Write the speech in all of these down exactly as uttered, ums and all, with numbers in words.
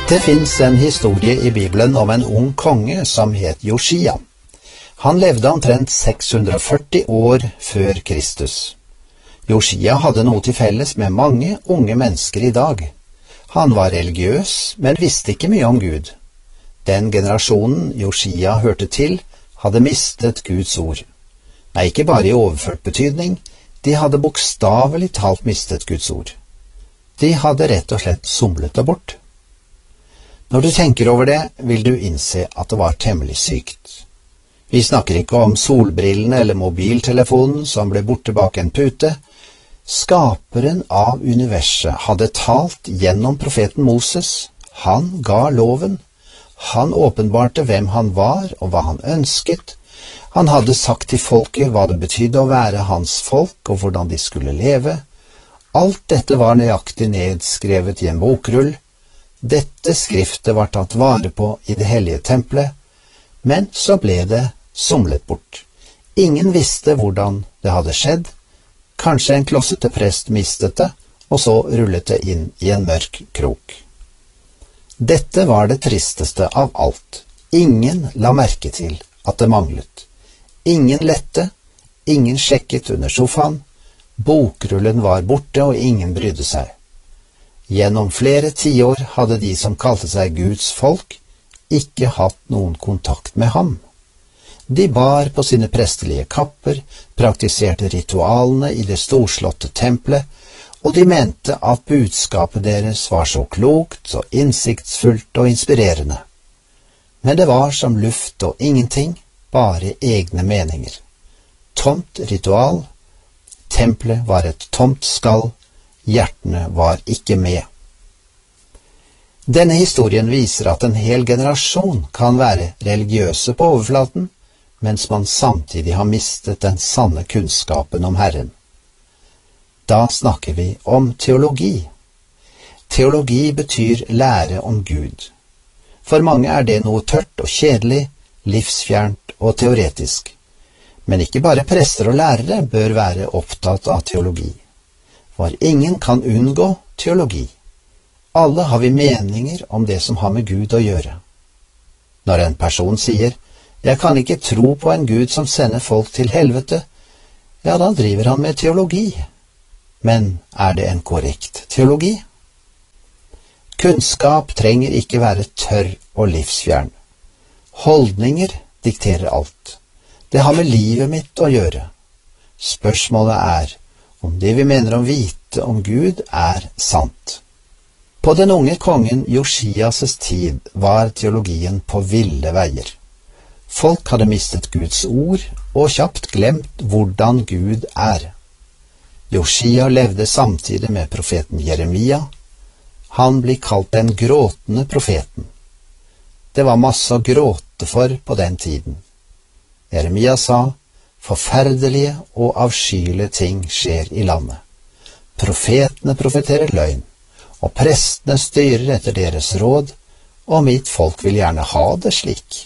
Det finns en historie i Bibelen om en ung konge som het Josia. Han levde omtrent seks hundre og førti år før Kristus. Josia hadde noe til felles med mange unge mennesker i dag. Han var religiøs, men visste ikke mye om Gud. Den generasjonen Josia hørte til, hadde mistet Guds ord. Nei, ikke bare i overført betydning, de hadde bokstavelig talt mistet Guds ord. De hadde rett og slett somlet det bort. Når du tenker over det, vil du innse at det var temmelig sykt. Vi snakker ikke om solbrillene eller mobiltelefonen som ble borte bak en pute. Skaperen av universet hadde talt gjennom profeten Moses. Han ga loven. Han åpenbarte hvem han var og hva han ønsket. Han hadde sagt til folket hva det betydde å være hans folk og hvordan de skulle leve. Alt dette var nøyaktig nedskrevet i en bokrull. Dette skriftet var tatt vare på i det hellige tempelet, men så ble det somlet bort. Ingen visste hvordan det hadde skjedd. Kanskje en klossete prest mistet det, og så rullet det inn i en mørk krok. Dette var det tristeste av alt. Ingen la merke til at det manglet. Ingen lette, ingen sjekket under sofaen. Bokrullen var borte, og ingen brydde seg. Gjennom flere tiår hadde de som kalte seg Guds folk, ikke hatt noen kontakt med ham. De bar på sine prestelige kapper, praktiserte ritualene i det storslåtte tempelet, og de mente at budskapet deres var så klokt, så innsiktsfullt og inspirerende. Men det var som luft og ingenting, bare egne meninger. Tomt ritual, tempelet var et tomt skall, hjertene var ikke med. Denne historien viser at en hel generasjon kan være religiøse på overflaten, mens man samtidig har mistet den sanne kunnskapen om Herren. Da snakker vi om teologi. Teologi betyr lære om Gud. For mange er det noe tørt og kjedelig, livsfjernt og teoretisk. Men ikke bare prester og lærere bør være opptatt av teologi. For ingen kan unngå teologi. Alle har vi meninger om det som har med Gud å gjøre. Når en person sier, «Jeg kan ikke tro på en Gud som sender folk til helvete», ja, da driver han med teologi. Men er det en korrekt teologi? Kunnskap trenger ikke være tørr og livsfjern. Holdninger dikterer alt. Det har med livet mitt å gjøre. Spørsmålet er om det vi mener om vite om Gud er sant. På den unge kongen Josias tid var teologien på ville veier. Folk hadde mistet Guds ord og kjapt glemt hvordan Gud er. Josia levde samtidig med profeten Jeremia. Han blir kalt den gråtende profeten. Det var masse å gråte for på den tiden. Jeremia sa, forferdelige og avskyelige ting skjer i landet. Profetene profeterer løgn, og prestene styrer etter deres råd, og mitt folk vil gjerne ha det slik.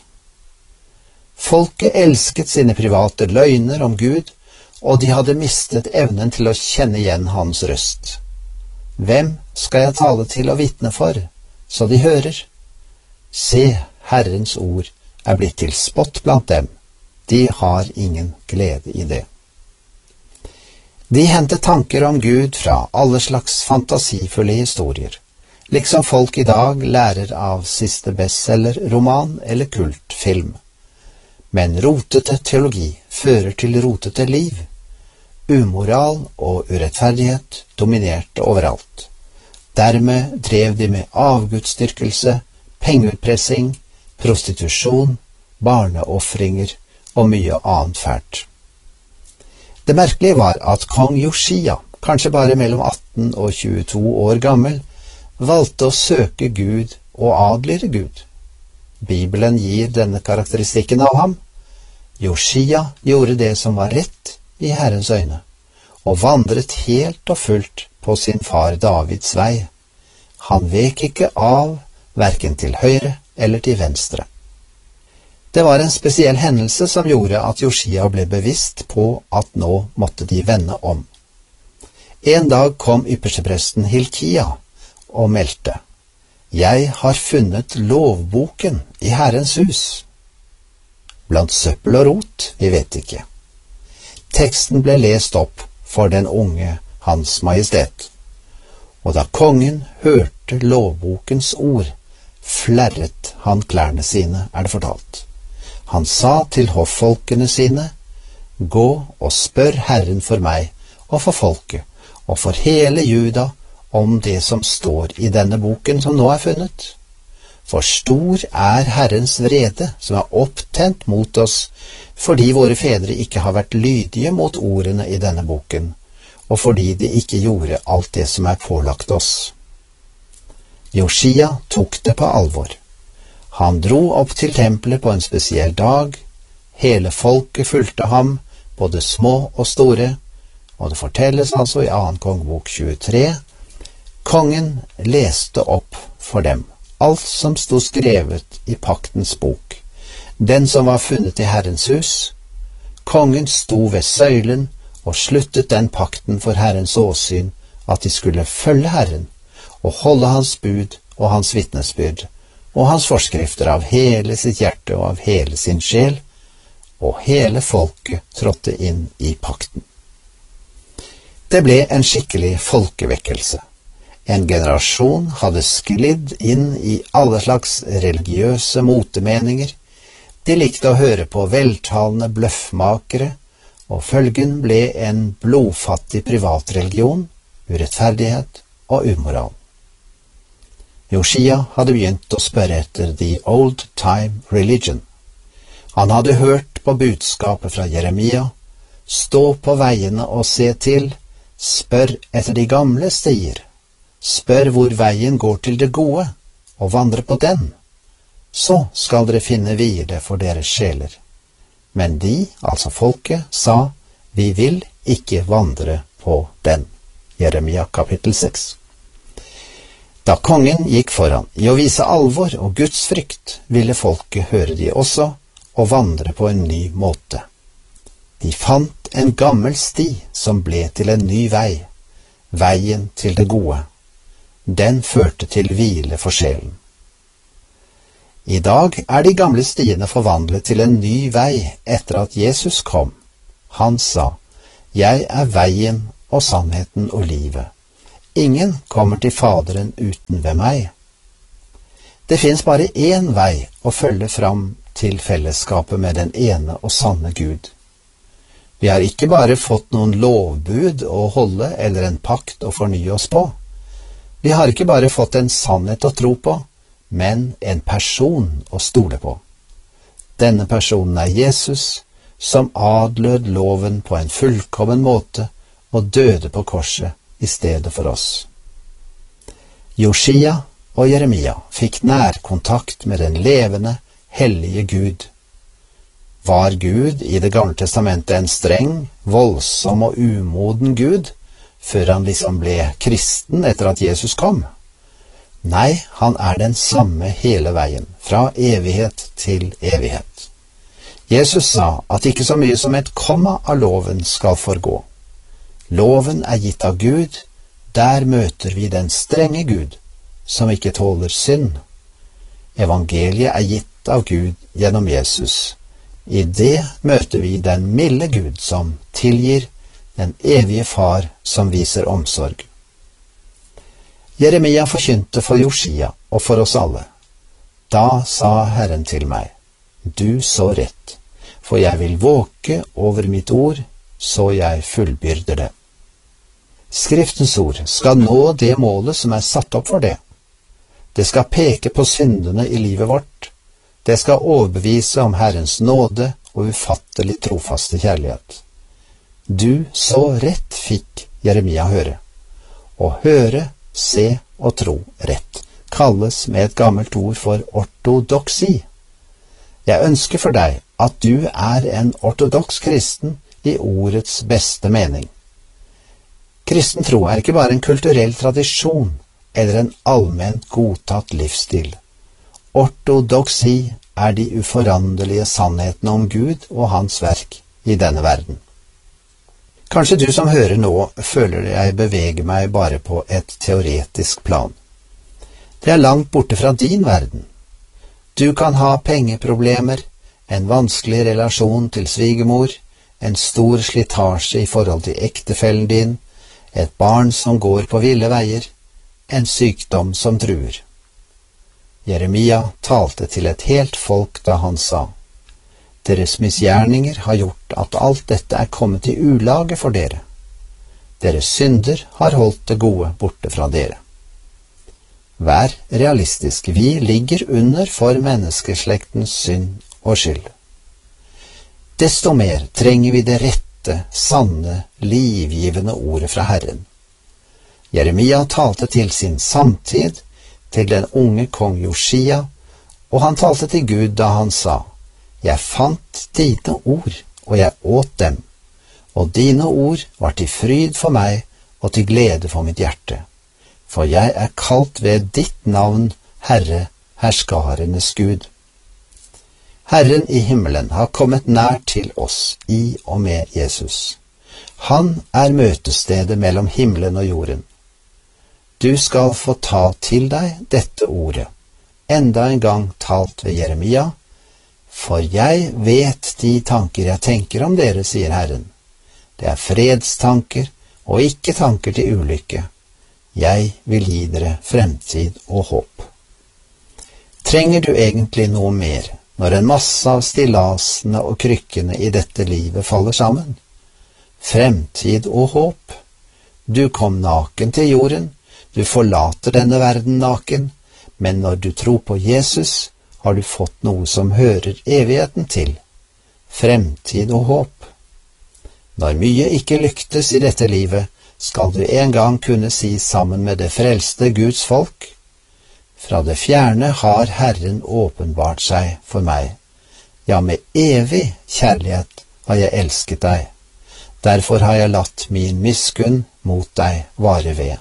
Folket elsket sine private løgner om Gud, og de hadde mistet evnen til å kjenne igjen hans røst. Hvem skal jeg tale til og vitne for, så de hører? Se, Herrens ord er blitt til spott blant dem. De har ingen glede i det. De hentet tanker om Gud fra alle slags fantasifulle historier, liksom folk i dag lærer av siste bestselger, roman eller kultfilm. Men rotete teologi fører til rotete liv. Umoral og urettferdighet dominerte overalt. Dermed drev de med avgudsdyrkelse, pengeutpressing, prostitusjon, barneoffringer og mye annet fælt. Det merkelige var at kong Josia, kanskje bare mellom atten og tjueto år gammel, valgte å søke Gud og adlyde Gud. Bibelen gir denne karakteristikken av ham. Josia gjorde det som var rett i Herrens øyne, og vandret helt og fullt på sin far Davids vei. Han vek ikke av, hverken til høyre eller til venstre. Det var en spesiell hendelse som gjorde at Josia ble bevisst på at nå måtte de vende om. En dag kom ypperstepresten Hilkia og meldte, Jeg har funnet lovboken i Herrens hus. Blant søppel og rot, vi vet ikke. Teksten ble lest opp for den unge Hans Majestet, og da kongen hørte lovbokens ord, flerret han klærne sine, er det fortalt. Han sa til hoffolkene sine, gå og spør Herren for meg og for folket, og for hele Juda, om det som står i denne boken som nå er funnet. For stor er Herrens vrede som er opptent mot oss, fordi våre fedre ikke har vært lydige mot ordene i denne boken, og fordi de ikke gjorde alt det som er pålagt oss. Josia tok det på alvor. Han dro opp til tempelet på en spesiell dag. Hele folket fulgte ham, både små og store, og det fortelles altså i annen kongebok tjuetre. Kongen leste opp for dem alt som stod skrevet i paktens bok, den som var funnet i Herrens hus. Kongen sto ved søylen og sluttet den pakten for Herrens åsyn, at de skulle følge Herren og holde hans bud og hans vitnesbyrd og hans forskrifter av hele sitt hjerte og av hele sin sjel, og hele folket trådte inn i pakten. Det ble en skikkelig folkevekkelse. En generasjon hadde sklidd inn i alle slags religiøse motemeninger. De likte å høre på veltalende bløffmakere, og følgen ble en blodfattig privatreligion, urettferdighet og umoral. Josia hadde begynt å spørre etter the old time religion. Han hadde hørt på budskapet fra Jeremia, stå på veiene og se til, spør etter de gamle stier, spør hvor veien går til det gode, og vandre på den. Så skal dere finne hvile for deres sjeler. Men de, altså folket, sa, vi vil ikke vandre på den. Jeremia kapittel seks. Da kongen gikk foran i å vise alvor og Guds frykt, ville folket høre de også, og vandre på en ny måte. De fant en gammel sti som ble til en ny vei, veien til det gode. Den førte til hvile for sjelen. I dag er de gamle stiene forvandlet til en ny vei etter at Jesus kom. Han sa, jeg er veien og sannheten og livet. Ingen kommer til Faderen uten ved meg. Det finnes bare én vei å følge fram til fellesskapet med den ene og sanne Gud. Vi har ikke bare fått noen lovbud å holde eller en pakt å fornye oss på. Vi har ikke bare fått en sannhet å tro på, men en person å stole på. Denne personen er Jesus, som adlød loven på en fullkommen måte og døde på korset i stedet for oss. Josia og Jeremia fikk nærkontakt med den levende, hellige Gud. Var Gud i Det gamle testamentet en streng, voldsom og umoden Gud, før han liksom ble kristen etter at Jesus kom? Nei, han er den samme hele veien, fra evighet til evighet. Jesus sa at ikke så mye som et komma av loven skal forgå. Loven er gitt av Gud, der møter vi den strenge Gud, som ikke tåler synd. Evangeliet er gitt av Gud gjennom Jesus. I det møter vi den milde Gud som tilgir, den evige far som viser omsorg. Jeremia forkynte for Josia og for oss alle. Da sa Herren til meg, du så rett, for jeg vil våke over mitt ord, så jeg fullbyrder det. Skriftens ord skal nå det målet som er satt opp for det. Det skal peke på syndene i livet vårt. Det skal overbevise om Herrens nåde og ufattelig trofaste kjærlighet. Du så rett fikk Jeremia høre. Å høre, se og tro rett kalles med et gammelt ord for ortodoksi. Jeg ønsker for deg at du er en ortodoks kristen i ordets beste mening. Kristen tro er ikke bare en kulturell tradisjon eller en allment godtatt livsstil. Ortodoksi er de uforanderlige sannhetene om Gud og hans verk i denne verden. Kanskje du som hører nå føler jeg beveger meg bare på et teoretisk plan. Det er langt borte fra din verden. Du kan ha pengeproblemer, en vanskelig relasjon til svigermor, en stor slitasje i forhold til ektefellen din, et barn som går på ville veier, en sykdom som truer. Jeremia talte til et helt folk da han sa, «Deres misgjerninger har gjort at alt dette er kommet i ulage for dere. Deres synder har holdt det gode borte fra dere.» Vær realistisk, vi ligger under for menneskeslektens synd og skyld. Desto mer trenger vi det rette, sanne, livgivende ordet fra Herren. Jeremia talte til sin samtid, til den unge kong Josia, og han talte til Gud da han sa, «Jeg fant dine ord, og jeg åt dem, og dine ord var til fryd for meg og til glede for mitt hjerte. For jeg er kalt ved ditt navn, Herre, herskarenes Gud.» Herren i himmelen har kommet nær til oss i og med Jesus. Han er møtestedet mellom himmelen og jorden. Du skal få ta til deg dette ordet, enda en gang talt ved Jeremia, for jeg vet de tanker jeg tenker om dere, sier Herren. Det er fredstanker og ikke tanker til ulykke. Jeg vil gi dere fremtid og håp. Trenger du egentlig noe mer når en masse av stillasene og krykkene i dette livet faller sammen? Fremtid og håp. Du kom naken til jorden, du forlater denne verden naken, men når du tror på Jesus, har du fått noe som hører evigheten til. Fremtid og håp. Når mye ikke lyktes i dette livet, skal du en gang kunne si sammen med det frelste Guds folk, «Fra det fjerne har Herren åpenbart seg for meg. Ja, med evig kjærlighet har jeg elsket deg. Derfor har jeg latt min miskunn mot deg vare ved.»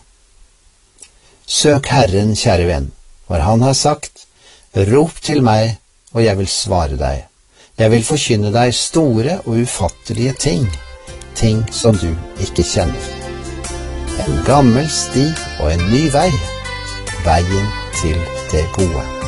Søk Herren, kjære venn, for han har sagt, «Rop til meg, og jeg vil svare deg. Jeg vil forkynne deg store og ufattelige ting, ting som du ikke kjenner. En gammel sti og en ny vei, veien til det gode.»